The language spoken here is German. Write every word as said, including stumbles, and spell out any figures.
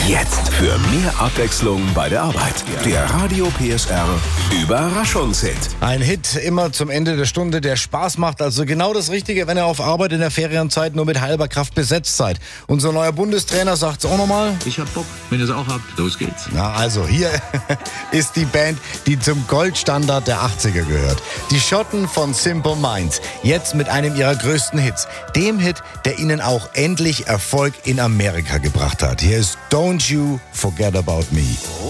Jetzt für mehr Abwechslung bei der Arbeit. Der Radio P S R Überraschungshit. Ein Hit immer zum Ende der Stunde, der Spaß macht. Also genau das Richtige, wenn ihr auf Arbeit in der Ferienzeit nur mit halber Kraft besetzt seid. Unser neuer Bundestrainer sagt's auch nochmal. Ich hab Bock, wenn ihr es auch habt, los geht's. Na also, hier ist die Band, die zum Goldstandard der achtziger gehört. Die Schotten von Simple Minds. Jetzt mit einem ihrer größten Hits. Dem Hit, der ihnen auch endlich Erfolg in Amerika gebracht hat. Hier ist Don't You Forget About Me.